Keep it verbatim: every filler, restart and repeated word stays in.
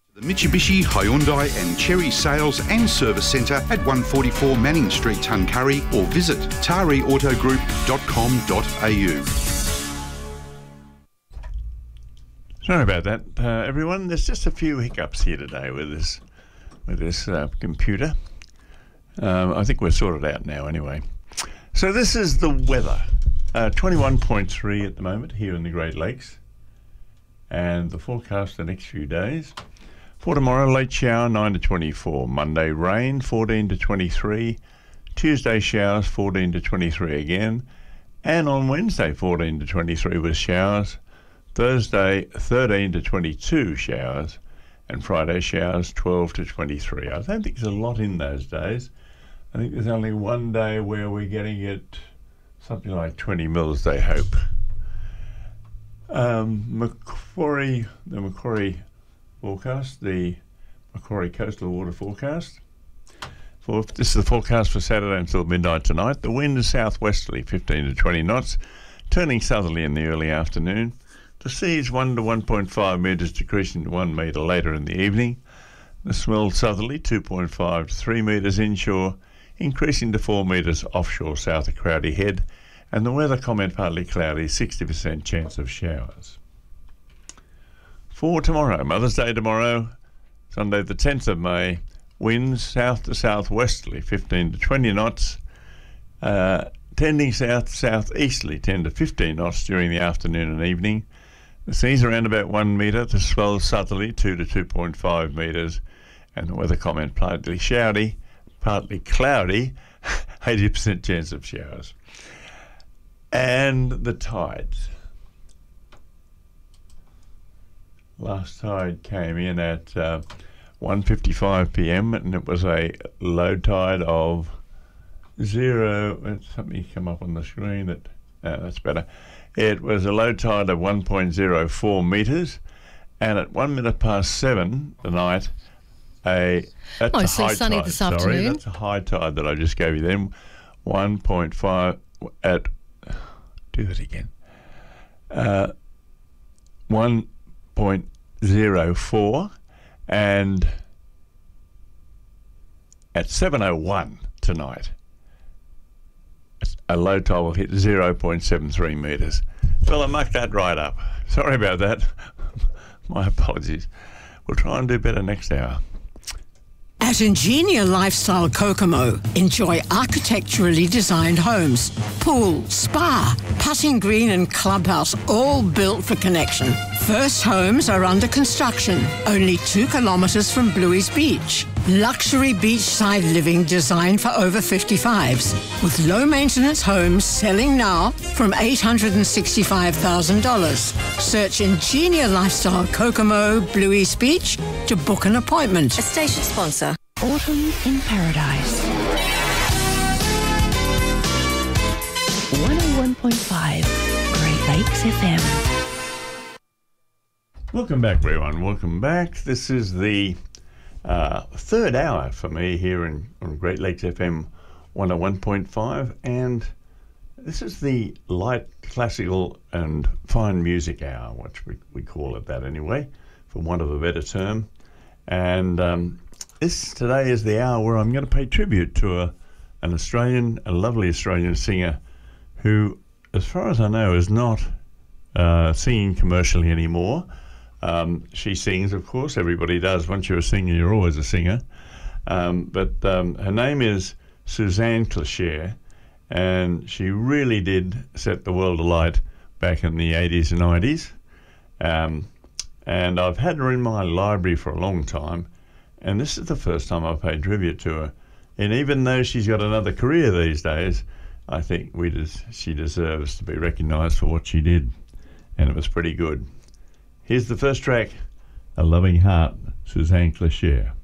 The Mitsubishi, Hyundai and Chery Sales and Service Centre at one forty-four Manning Street, Tuncurry, or visit tari auto group dot com dot a u. Sorry about that, uh, everyone. There's just a few hiccups here today with this with this uh, computer. Um, I think we're sorted out now anyway. So this is the weather. Uh, twenty-one point three at the moment here in the Great Lakes. And the forecast the next few days. For tomorrow, late shower, nine to twenty-four. Monday, rain, fourteen to twenty-three. Tuesday, showers, fourteen to twenty-three again. And on Wednesday, fourteen to twenty-three with showers. Thursday, thirteen to twenty-two showers. And Friday, showers, twelve to twenty-three. I don't think there's a lot in those days. I think there's only one day where we're getting it something like twenty mils, they hope. Um, Macquarie, the Macquarie forecast, the Macquarie Coastal Water forecast. For, this is the forecast for Saturday until midnight tonight. The wind is southwesterly, fifteen to twenty knots, turning southerly in the early afternoon. The sea is one to one point five metres, decreasing to one metre later in the evening. The swell southerly, two point five to three metres inshore, increasing to four metres offshore south of Crowdy Head. And the weather comment partly cloudy, sixty percent chance of showers. For tomorrow, Mother's Day tomorrow, Sunday the tenth of May, winds south to southwesterly, fifteen to twenty knots, uh, tending south southeasterly, ten to fifteen knots during the afternoon and evening. The sea's around about one metre, the swell southerly, two to two point five metres, and the weather comment partly showdy, partly cloudy, eighty percent chance of showers. And the tides. Last tide came in at uh, one fifty-five p m and it was a low tide of zero. Something come up on the screen that uh, that's better. It was a low tide of one point zero four metres, and at one minute past seven tonight, a that's oh, a so high sunny tide. this Sorry, afternoon. that's a high tide that I just gave you. Then one point five at. Do that again. Uh, one point zero four, and at seven oh one tonight, a low tide will hit zero point seven three metres. Well, I mucked that right up. Sorry about that. My apologies. We'll try and do better next hour. At Ingenia Lifestyle Kokomo, enjoy architecturally designed homes, pool, spa, putting green and clubhouse, all built for connection. First homes are under construction, only two kilometres from Bluey's Beach. Luxury beachside living designed for over fifty-fives, with low maintenance homes selling now from eight hundred sixty-five thousand dollars. Search Ingenia Lifestyle Kokomo, Bluey's Beach to book an appointment. A station sponsor. Autumn in Paradise. one oh one point five Great Lakes F M. Welcome back, everyone. Welcome back. This is the uh, third hour for me here in on Great Lakes F M one oh one point five, and this is the light classical and fine music hour, which we, we call it that anyway, for want of a better term. And um, this today is the hour where I'm going to pay tribute to a, an Australian, a lovely Australian singer who, as far as I know, is not uh, singing commercially anymore. Um, she sings, of course, everybody does. Once you're a singer, you're always a singer. Um, but um, her name is Suzanne Clocher, and she really did set the world alight back in the eighties and nineties. Um, and I've had her in my library for a long time, and this is the first time I've paid tribute to her. And even though she's got another career these days, I think we des- she deserves to be recognised for what she did, and it was pretty good. Here's the first track, A Loving Heart, Suzanne Clocher.